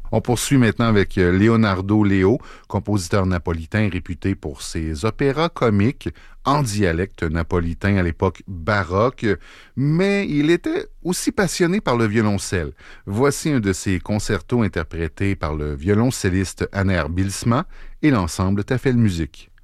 On poursuit maintenant avec Leonardo Leo, compositeur napolitain réputé pour ses opéras comiques en dialecte napolitain à l'époque baroque, mais il était aussi passionné par le violoncelle. Voici un de ses concertos interprétés par le violoncelliste Aner Bilsma et l'ensemble Tafel Musique.